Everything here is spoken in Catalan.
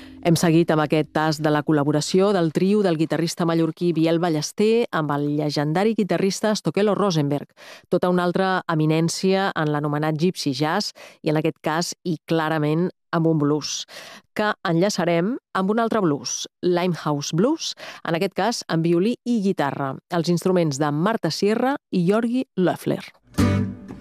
Hem seguit amb aquest tas de la col·laboració del trio del guitarrista mallorquí Biel Ballester amb el llegendari guitarrista Stokelo Rosenberg, tota una altra eminència en l'anomenat gypsy jazz i en aquest cas, i clarament, amb un blues, que enllaçarem amb un altre blues, Limehouse Blues, en aquest cas amb violí i guitarra, els instruments de Marta Sierra i Georgi Loeffler.